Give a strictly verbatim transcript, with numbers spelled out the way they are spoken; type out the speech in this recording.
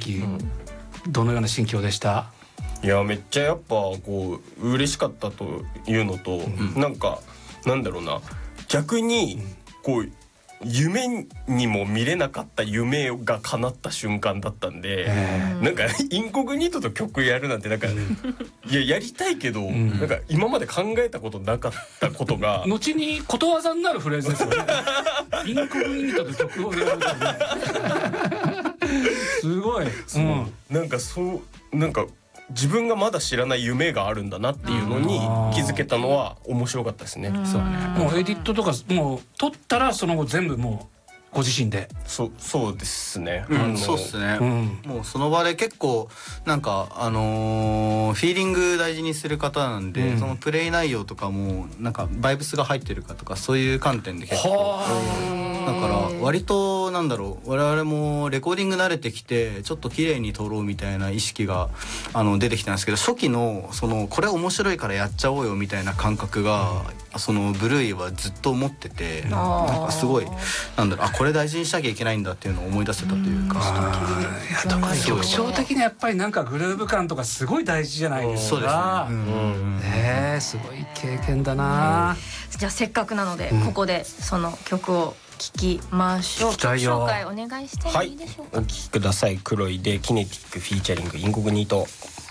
時、うん、どのような心境でした？ いやめっちゃやっぱこう嬉しかったというのと、うん、なんかなんだろうな、逆にこう夢にも見れなかった夢が叶った瞬間だったんで、なんかインコグニートと曲やるなんてなんか、うん、いややりたいけど、うん、なんか今まで考えたことなかったことが後にことわざになるフレーズですよねインコグニートと曲をやるとねすごい、 そう、うん、なんかそうなんか自分がまだ知らない夢があるんだなっていうのに気づけたのは面白かったですね。 そうね。もうエディットとかもう撮ったらその後全部もうご自身で。 そうそうですね。 うん、そうですね、うん。もうその場で結構なんかあのー、フィーリング大事にする方なんで、うん、そのプレイ内容とかもなんかバイブスが入ってるかとかそういう観点で結構。だから割となんだろう、我々もレコーディング慣れてきてちょっと綺麗に撮ろうみたいな意識があの出てきたんですけど、初期のそのこれ面白いからやっちゃおうよみたいな感覚が、うん、そのブルーイはずっと持ってて、うん、なんかすごいなんだろう、あこれ大事にしなきゃいけないんだっていうのを思い出せたというか、 うん、特に曲調的にやっぱりなんかグルーヴ感とかすごい大事じゃないですか。そうですね。えー、すごい経験だな、 うん、じゃあせっかくなので、うん、ここでその曲を聞きましょう。曲紹介お願いしてもいいでしょうか。 はい、お聴きください。クロイでキネティックフィーチャリングインコグニート。